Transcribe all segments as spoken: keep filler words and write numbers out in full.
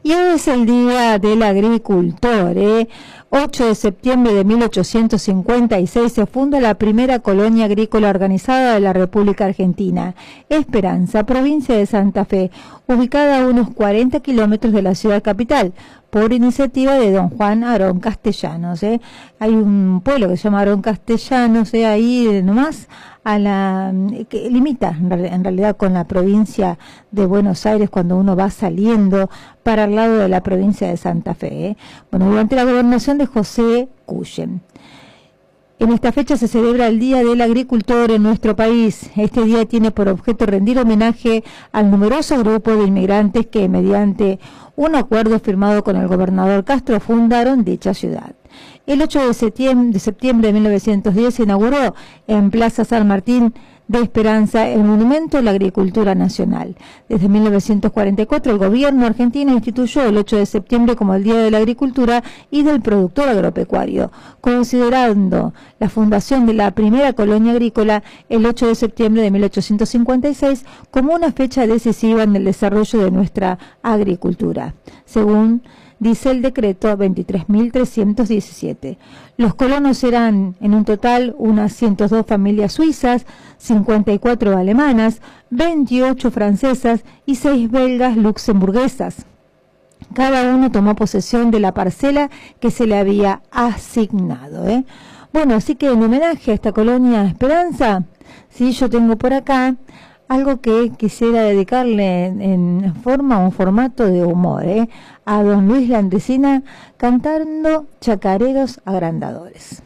Y hoy es el Día del Agricultor, ¿eh? ocho de septiembre de mil ochocientos cincuenta y seis se funda la primera colonia agrícola organizada de la República Argentina, Esperanza, provincia de Santa Fe, ubicada a unos cuarenta kilómetros de la ciudad capital, por iniciativa de don Juan Aarón Castellanos. ¿eh? Hay un pueblo que se llama Aarón Castellanos, ¿eh? ahí nomás, a la que limita en realidad con la provincia de Buenos Aires cuando uno va saliendo para el lado de la provincia de Santa Fe. ¿eh? Bueno, durante la gobernación de José Cullen. En esta fecha se celebra el Día del Agricultor en nuestro país. Este día tiene por objeto rendir homenaje al numeroso grupo de inmigrantes que, mediante un acuerdo firmado con el gobernador Castro, fundaron dicha ciudad. El ocho de septiembre de, septiembre de mil novecientos diez se inauguró en Plaza San Martín de Esperanza el Monumento a la Agricultura Nacional. Desde mil novecientos cuarenta y cuatro el gobierno argentino instituyó el ocho de septiembre como el Día de la Agricultura y del Productor Agropecuario, considerando la fundación de la primera colonia agrícola el ocho de septiembre de mil ochocientos cincuenta y seis como una fecha decisiva en el desarrollo de nuestra agricultura, según dice el decreto veintitrés mil trescientos diecisiete. Los colonos eran en un total unas ciento dos familias suizas, cincuenta y cuatro alemanas, veintiocho francesas y seis belgas luxemburguesas. Cada uno tomó posesión de la parcela que se le había asignado. ¿eh? Bueno, así que en homenaje a esta colonia Esperanza, sí, yo tengo por acá algo que quisiera dedicarle en forma o en formato de humor, ¿eh? a don Luis Landesina cantando Chacareros Agrandadores.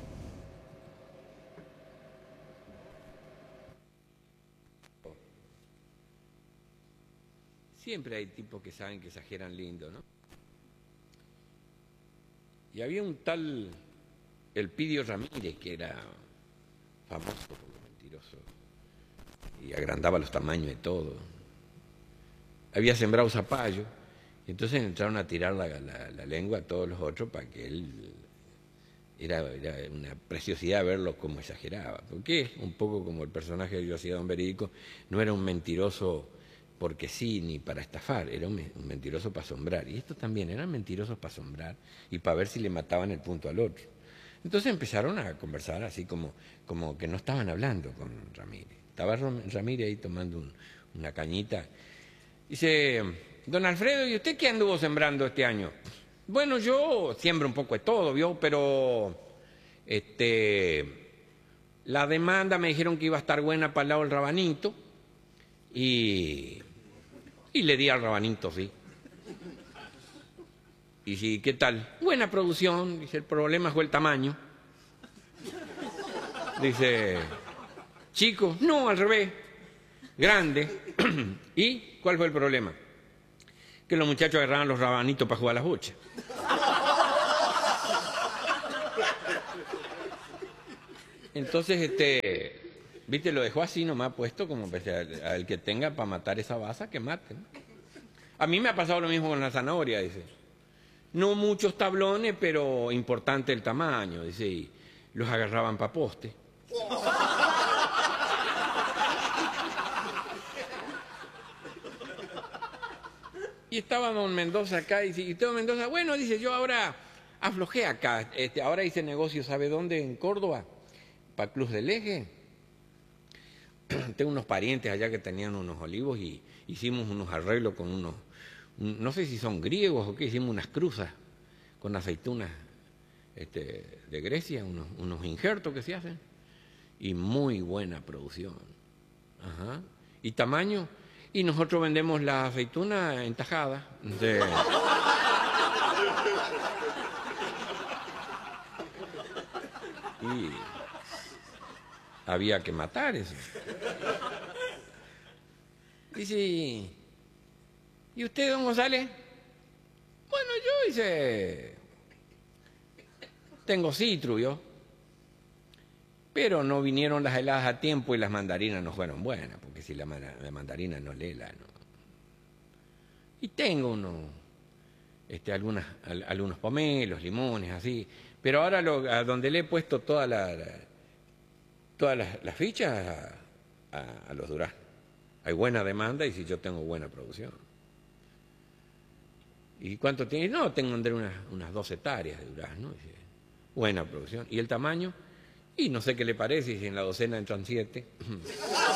Siempre hay tipos que saben que exageran lindo, ¿no? Y había un tal Elpidio Ramírez que era famoso por lo mentiroso y agrandaba los tamaños de todo. Había sembrado zapallo y entonces entraron a tirar la, la, la lengua a todos los otros para que él... Era, era una preciosidad verlo como exageraba, porque es un poco como el personaje que yo hacía, don Verídico, no era un mentiroso porque sí ni para estafar, era un, un mentiroso para asombrar. Y estos también eran mentirosos para asombrar y para ver si le mataban el punto al otro. Entonces empezaron a conversar así como, como que no estaban hablando con Ramírez. Estaba Ramírez ahí tomando un, una cañita. Dice, don Alfredo, ¿y usted qué anduvo sembrando este año? Bueno, yo siembro un poco de todo, ¿vio? Pero este, la demanda me dijeron que iba a estar buena para el lado del rabanito y, y le di al rabanito, sí. Y sí, ¿qué tal? Buena producción, dice, el problema fue el tamaño. Dice, chico, no, al revés, grande. ¿Y cuál fue el problema? Que los muchachos agarraban los rabanitos para jugar a las bochas. Entonces, este, viste, lo dejó así nomás puesto como al que tenga para matar esa baza, que mate. ¿no? A mí me ha pasado lo mismo con la zanahoria, dice. No muchos tablones, pero importante el tamaño, dice, y los agarraban para poste. Y estaba don Mendoza acá, y dice, y don Mendoza, bueno, dice, yo ahora aflojé acá, este, ahora hice negocio, ¿sabe dónde? En Córdoba, para Cruz del Eje. Tengo unos parientes allá que tenían unos olivos y hicimos unos arreglos con unos, no sé si son griegos o qué, hicimos unas cruzas con aceitunas este, de Grecia, unos, unos injertos que se hacen, y muy buena producción. Ajá. ¿Y tamaño? Y nosotros vendemos la aceituna en tajada. De... Y había que matar eso. Dice, ¿y usted, don González? Bueno, yo hice... Tengo citru, ¿yo? Pero no vinieron las heladas a tiempo y las mandarinas no fueron buenas, porque si la, la mandarina no lela, no. Y tengo unos, este, algunas, al, algunos pomelos, limones, así. Pero ahora lo, a donde le he puesto toda la, la, todas las, las fichas a, a, a los duraznos. Hay buena demanda y si yo tengo buena producción. ¿Y cuánto tiene? No, tengo Andrés unas, unas dos hectáreas de durazno. Dice, buena producción. ¿Y el tamaño? Y no sé qué le parece, si en la docena entran siete.